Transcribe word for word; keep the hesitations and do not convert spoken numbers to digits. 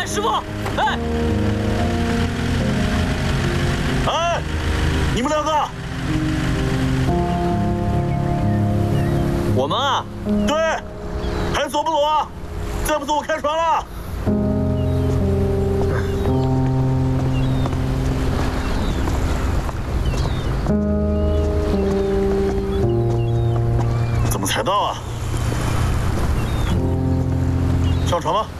师傅，哎， 哎，你们两个， 我们啊， 对，还走不走啊？再不走我开船了。怎么才到啊？上船吧。